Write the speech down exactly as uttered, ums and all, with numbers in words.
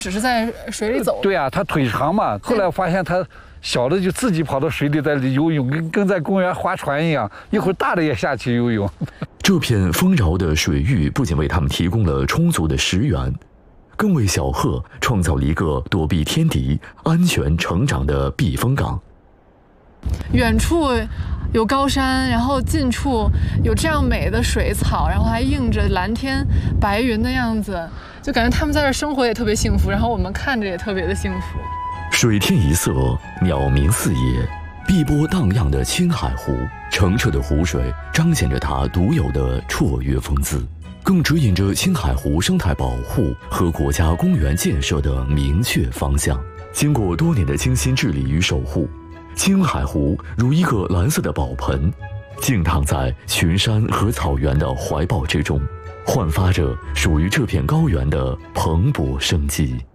只是在水里走。 对啊，它腿长嘛。后来我发现它小的就自己跑到水里在里游泳，跟跟在公园划船一样。一会儿大的也下去游泳。 这片丰饶的水域不仅为它们提供了充足的食源，更为小鹤创造了一个躲避天敌、安全成长的避风港。 远处有高山，然后近处有这样美的水草，然后还映着蓝天白云的样子，就感觉他们在这生活也特别幸福，然后我们看着也特别的幸福。 水天一色，鸟鸣四野，碧波荡漾的青海湖，澄澈的湖水彰显着它独有的绰约风姿，更指引着青海湖生态保护和国家公园建设的明确方向。经过多年的精心治理与守护，青海湖如一个蓝色的宝盆，静躺在群山和草原的怀抱之中，焕发着属于这片高原的蓬勃生机。